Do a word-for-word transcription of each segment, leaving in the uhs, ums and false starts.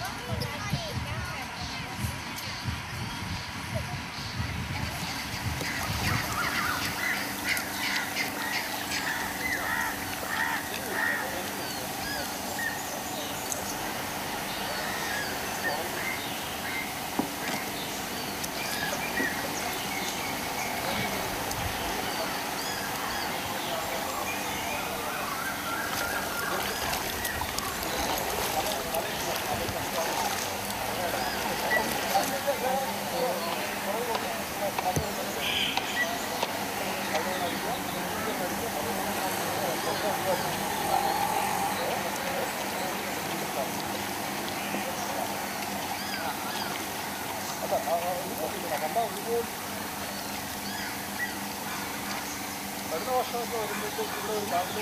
വരുന്ന വർഷമൊക്കെ വരുമ്പോഴത്തേക്കുള്ള ഒരു ബാങ്കിലെ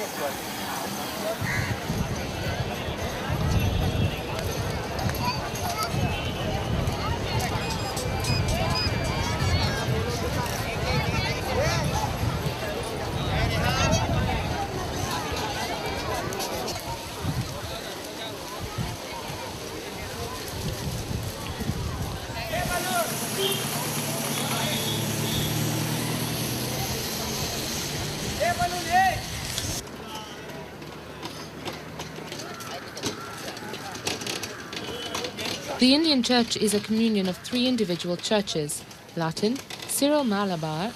The Indian Church is a communion of three individual churches, Latin, Syro-Malabar